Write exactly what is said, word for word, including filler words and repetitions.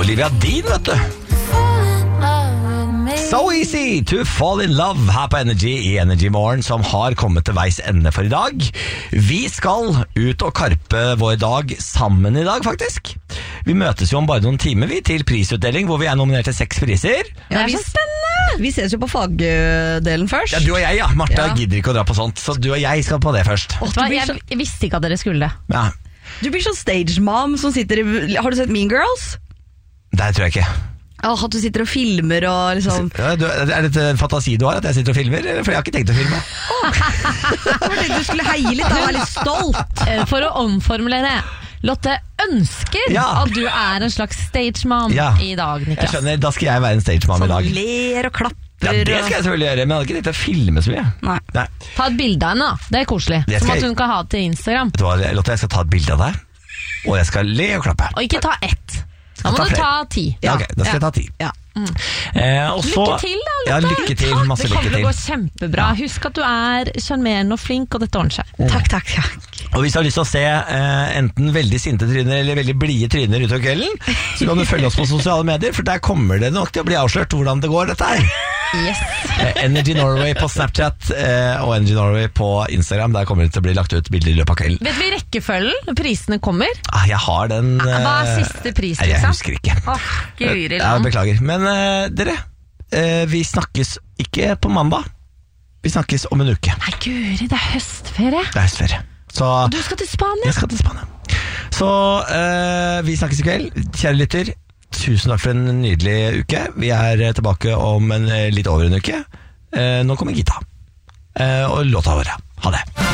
Olivia Dean, vet du. So easy to fall in love her på Energy i Energy Morgen, som har kommet til veis ende for i dag. Vi skal ut og karpe vår dag sammen i dag, faktisk. Vi møtes jo om bare noen timer vi til prisutdeling, hvor vi er nominert til seks priser. Ja, det er så spennende! Vi ses jo på fagdelen først. Ja, du og jeg, ja. Martha ja. gidder ikke å dra på sånt, så du og jeg skal på det først. Åh, Hva, jeg, jeg visste ikke at dere skulle det. Ja. Du blir sånn stage mom som sitter i... Har du sett Mean Girls? Det tror jeg ikke. Åh, at du sitter og filmer og liksom... Ja, du, er det en fantasi du har, at jeg sitter og filmer? For jeg har ikke tenkt å filme. Jeg tenkte du skulle heie litt, da var litt stolt. For å omformulere, Lotte ønsker ja. at du er en slags stageman ja. i dag, Niklas. Jeg skjønner, da skal jeg være en stageman i dag. Som ler og klapper. Ja, det skal jeg selvfølgelig gjøre, men jeg hadde ikke tenkt å filme så mye. Nei. Nei. Ta et bilde av henne da, det er koselig. Det Som skal at jeg- hun kan ha til Instagram. Vet du hva, Lotte, jeg skal ta et bilde av deg, og jeg skal le og klappe. Og ikke ta ett. Da må ta du flere. ta ti. Ja, ok, da skal jeg ta ti. Ja. Mm. Eh, og så- Lykke til da, Lotte. Ja, lykke til, masse Det lykke kommer til til. å gå kjempebra. Husk at du er sjarmerende og flink, og dette ordner seg. Takk, takk, takk. Og hvis du har lyst til å se eh, enten veldig sinte tryner eller veldig blide tryner utover kvelden, så kan du følge oss på sosiale medier, for der kommer det nok til å bli avslørt hvordan det går dette her. Yes. Eh, Energy Norway på Snapchat eh, og Energy Norway på Instagram. Der kommer det til å bli lagt ut bilder i løpet av kvelden. Vet vi rekkefølgen når prisene kommer? Ah, jeg har den eh, Hva er siste pris, Nei, jeg liksom? husker ikke. Åh, Guri Ja, land. beklager. Men eh, dere, eh, vi snakkes ikke på mandag. Vi snakkes om en uke. Nei, Guri, det er høstferie. Det er høstferie. Så Du skal til Spania. jeg skal til Spania. Så eh, vi snakkes i kveld. Kjære lytter, tusen takk for en nydelig uke. Vi er tilbake om en, litt over en uke. Eh, nå kommer Gita. Eh, og låta vår. Ha det.